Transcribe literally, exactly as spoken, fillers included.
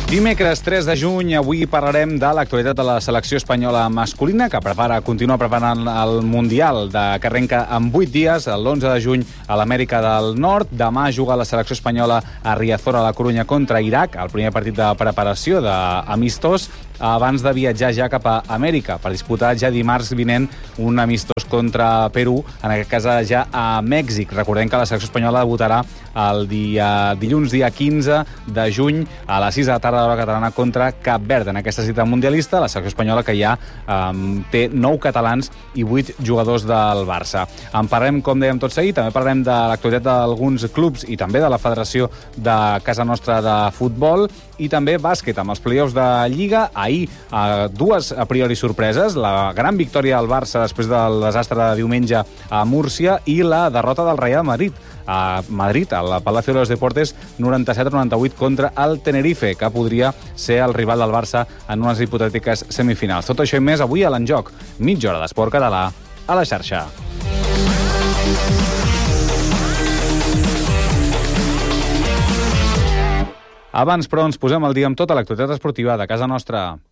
Dimecres tres de juny, avui parlarem de l'actualitat de la selecció espanyola masculina, que prepara, continua preparant el Mundial, de, que arrenca en vuit dies, l'onze de juny a l'Amèrica del Nord. Demà juga la selecció espanyola a Riazor, a la Corunya, contra Iraq, el primer partit de preparació d'amistós, abans de viatjar ja cap a Amèrica, per disputar ja dimarts vinent un amistós contra Perú, en aquest cas ja a Mèxic. Recordem que la selecció espanyola debutarà el dia, dilluns dia quinze de juny a les sis de la tarda d'hora catalana contra Cap Verd. En aquesta cita mundialista, la selecció espanyola que ja um, té nou catalans i vuit jugadors del Barça. En parlem, com dèiem, tot seguit. També parlarem de l'actualitat d'alguns clubs i també de la Federació de casa nostra de futbol, i també bàsquet, amb els play-offs de Lliga. Ahir, eh, dues a priori sorpreses, la gran victòria del Barça després del desastre de diumenge a Múrcia i la derrota del Real Madrid a Madrid, al Palacio de los Deportes, noranta-set a noranta-vuit contra el Tenerife, que podria ser el rival del Barça en unes hipotètiques semifinals. Tot això i més avui a l'Enjoc, mitja hora d'esport català a la xarxa. Abans, però, ens posem al dia amb tota l'actualitat esportiva de casa nostra.